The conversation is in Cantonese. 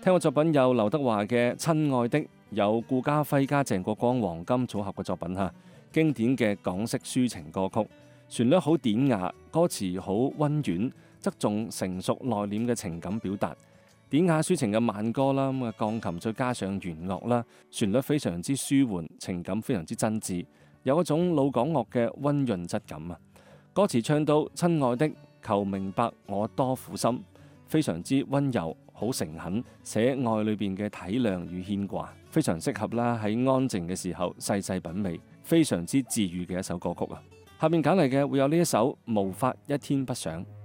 聽過作品有劉德華嘅《親愛的》，有顧嘉輝加鄭國江黃金組合嘅作品嚇，經典嘅港式抒情歌曲，旋律好典雅，歌詞好溫婉，側重成熟內斂嘅情感表達。典雅抒情嘅慢歌啦，咁鋼琴再加上弦樂啦，旋律非常之舒緩，情感非常之真摯，有一種老港樂嘅溫潤質感啊！歌詞唱到親愛的，求明白我多苦心，非常之溫柔，好誠懇，寫愛裏邊嘅體諒與牽掛，非常適合啦喺安靜嘅時候細細品味，非常之治癒嘅一首歌曲啊！下面揀嚟嘅會有呢一首《無法一天不想》。